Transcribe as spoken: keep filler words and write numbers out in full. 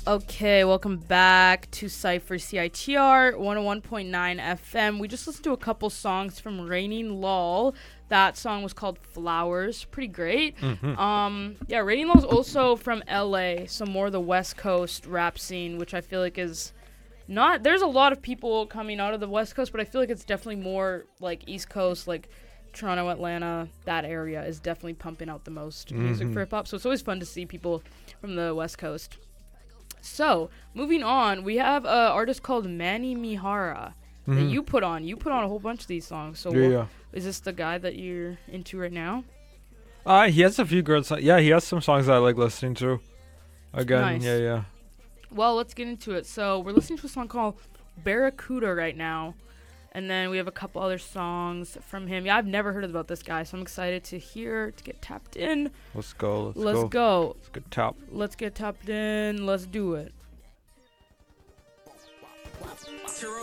Okay, welcome back to Cypher C I T R one oh one point nine F M. We just listened to a couple songs from Raining Lull. That song was called Flowers. Pretty great. Mm-hmm. Um, yeah, Raining Lull's also from L A, so more the West Coast rap scene, which I feel like is not... There's a lot of people coming out of the West Coast, but I feel like it's definitely more like East Coast, like Toronto, Atlanta, that area is definitely pumping out the most mm-hmm. music for hip-hop. So it's always fun to see people from the West Coast. So, moving on, we have an artist called Manny Mihara mm-hmm. that you put on. You put on a whole bunch of these songs. So, yeah, what, yeah. is this the guy that you're into right now? Uh, he has a few good songs. Yeah, he has some songs that I like listening to. Again, nice. yeah, yeah. Well, let's get into it. So, we're listening to a song called Barracuda right now. And then we have a couple other songs from him. Yeah, I've never heard about this guy, so I'm excited to hear, to get tapped in. Let's go, let's, let's go. go. Let's get tapped. Let's get tapped in. Let's do it.